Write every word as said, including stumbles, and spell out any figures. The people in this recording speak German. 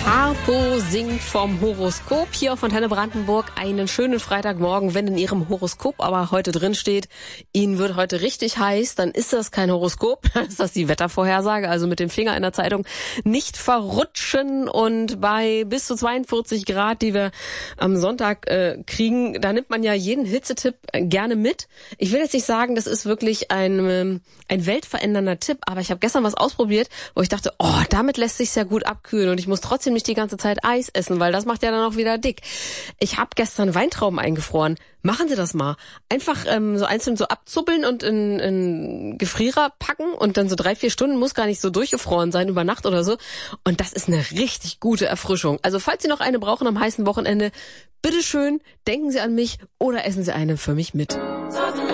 Harpo singt vom Horoskop hier auf Antenne Brandenburg. Einen schönen Freitagmorgen, wenn in Ihrem Horoskop aber heute drin steht, Ihnen wird heute richtig heiß, dann ist das kein Horoskop, dann ist das die Wettervorhersage. Also mit dem Finger in der Zeitung nicht verrutschen. Und bei bis zu zweiundvierzig Grad, die wir am Sonntag äh, kriegen, da nimmt man ja jeden Hitzetipp äh, gerne mit. Ich will jetzt nicht sagen, das ist wirklich ein, ähm, ein weltverändernder Tipp, aber ich habe gestern was ausprobiert, wo ich dachte, oh, damit lässt sich sehr gut abkühlen und ich muss trotzdem nicht die ganze Zeit Eis essen, weil das macht ja dann auch wieder dick. Ich habe gestern Weintrauben eingefroren. Machen Sie das mal. Einfach ähm, so einzeln so abzuppeln und in, in Gefrierer packen und dann so drei, vier Stunden, muss gar nicht so durchgefroren sein über Nacht oder so. Und das ist eine richtig gute Erfrischung. Also falls Sie noch eine brauchen am heißen Wochenende, bitteschön, denken Sie an mich oder essen Sie eine für mich mit.